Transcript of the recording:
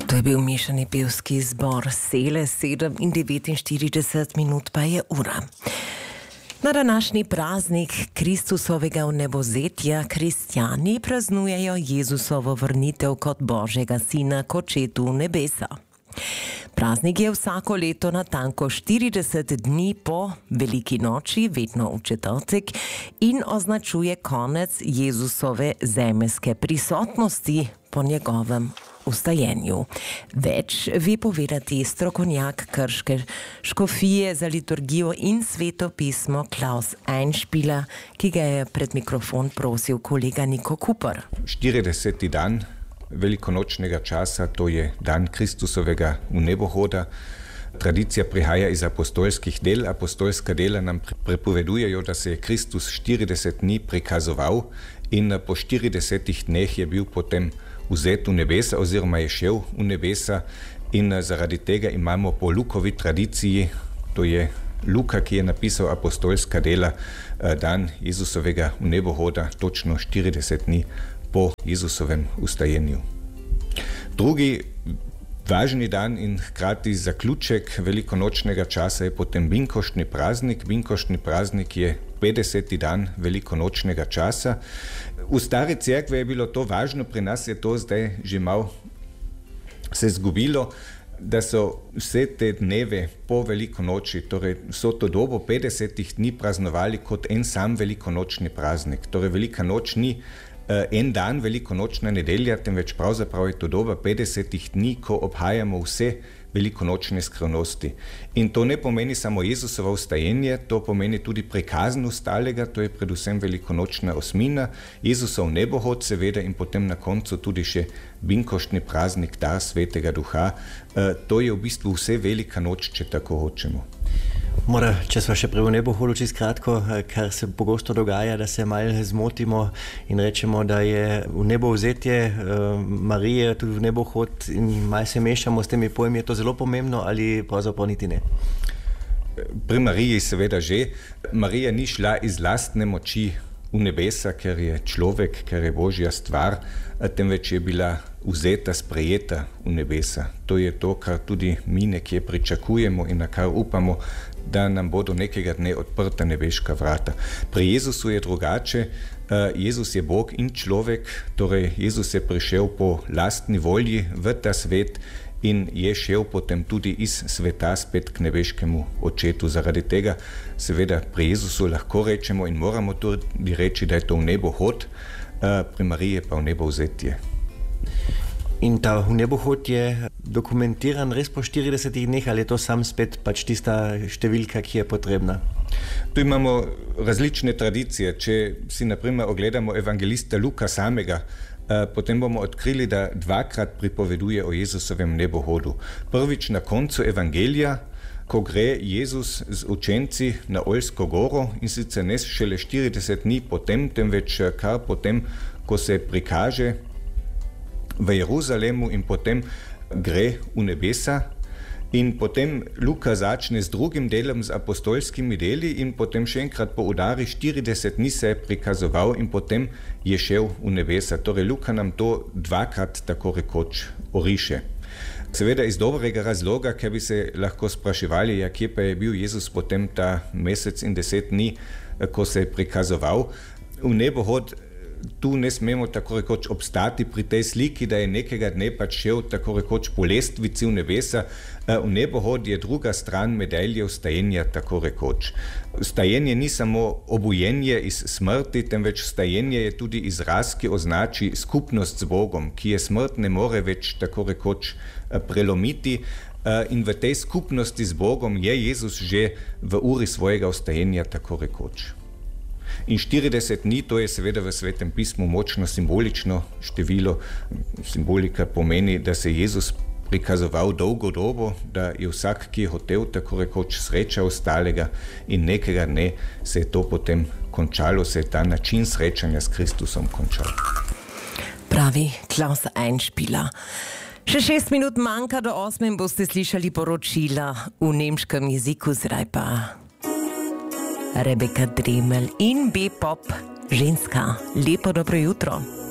To je bil mešani pevski zbor Sele, 7:49 minut pa je ura. Na današnji praznik Kristusovega vnebovzetja kristjani praznujejo Jezusovo vrnitev kot Božjega sina k očetu v nebesa. Praznik je vsako leto natanko 40 dni po Veliki noči, vedno v četrtek, in označuje konec Jezusove zemeljske prisotnosti po njegovem ustajenju. Več ve povedati strokovnjak krške škofije za liturgijo in sveto pismo Klaus Einspieler, ki ga je pred mikrofon prosil kolega Niko Kuper. 40. dan velikonočnega časa, to je dan Kristusovega vnebohoda. Tradicija prihaja iz apostolskih del. Apostolska dela nam prepovedujejo, da se je Kristus 40 dni prikazoval in po 40 dneh je bil potem vzet v nebesa oziroma je šel v nebesa, in zaradi tega imamo po Lukovi tradiciji, to je Luka, ki je napisal apostolska dela, dan Jezusovega vnebohoda točno 40 dni po Jezusovem ustajenju. Drugi važni dan in hkrati zaključek velikonočnega časa je potem binkoštni praznik. Binkoštni praznik je 50. dan velikonočnega časa. V stari cerkvi je bilo to važno, pri nas je to zdaj že malo se zgubilo, da so vse te dneve po velikonoči, torej so to dobo 50 dni praznovali kot en sam velikonočni praznik. Torej velika noč ni en dan, velikonočna nedelja, temveč pravzaprav je to doba 50 dni, ko obhajamo vse velikonočne skrivnosti. In to ne pomeni samo Jezusovo vstajenje, to pomeni tudi prikazen ostalega, to je predvsem velikonočna osmina, Jezusov nebohod seveda in potem na koncu tudi še binkoštni praznik, dar svetega duha. To je v bistvu vse velika noč, če tako hočemo. Mora, če smo še pri nebohodu čisto kratko, kar se pogosto dogaja, da se malo zmotimo in rečemo, da je vnebovzetje Marije tudi vnebohod in malo se mešamo s temi pojmi. Je to zelo pomembno ali pravzaprav niti ne? Pri Mariji seveda že. Marija ni šla iz lastne moči v nebesa, ker je človek, ker je Božja stvar, temveč je bila vzeta, sprejeta v nebesa. To je to, kar tudi mi nekje pričakujemo in na kar upamo, da nam bodo nekega dne odprta nebeška vrata. Pri Jezusu je drugače. Jezus je Bog in človek, torej Jezus je prišel po lastni volji v ta svet in je šel potem tudi iz sveta spet k nebeškemu očetu. Zaradi tega seveda pri Jezusu lahko rečemo in moramo tudi reči, da je to vnebohod, pri Mariji je pa vnebovzetje. In ta vnebohod je dokumentiran res po 40 dneh, ali je to sam spet pač tista številka, ki je potrebna? Tu imamo različne tradicije. Če si na primer ogledamo evangelista Luka samega, potem bomo odkrili, da dvakrat pripoveduje o Jezusovem nebohodu. Prvič na koncu evangelija, ko gre Jezus z učenci na Oljsko goro, in sicer ne šele 40 dni potem, temveč kar potem, ko se prikaže v Jeruzalemu in potem gre v nebesa. In potem Luka začne z drugim delom, z apostolskimi deli, in potem še enkrat poudari, 40 dni se je prikazoval in potem je šel v nebesa. Torej Luka nam to dvakrat tako rekoč oriše. Seveda iz dobrega razloga, ker bi se lahko spraševali, kje pa je bil Jezus potem ta mesec in 10 dni, ko se je prikazoval. V nebohod tu ne smemo tako rekoč obstati pri tej sliki, da je nekega dne pač šel tako rekoč po lestvici v nebesa. V nebohod je druga stran medalje vstajenja, tako rekoč. Vstajenje ni samo obujenje iz smrti, temveč vstajenje je tudi izraz, ki označi skupnost z Bogom, ki je smrt ne more več tako rekoč prelomiti, in v tej skupnosti z Bogom je Jezus že v uri svojega vstajenja, tako rekoč. In 40 dni, to je seveda v Svetem pismu močno simbolično število. Simbolika pomeni, da se je Jezus prikazoval dolgo dobo, da je vsak, ki je hotel, tako rekoč srečal ostalega, in nekega dne se je to potem končalo, se je ta način srečanja s Kristusom končal. Pravi Klaus Einspieler. Še 6 minut manjka do 8 boste slišali poročila v nemškem jeziku, zdaj pa Rebeka Dremelj in B-pop ženska. Lepo dobro jutro.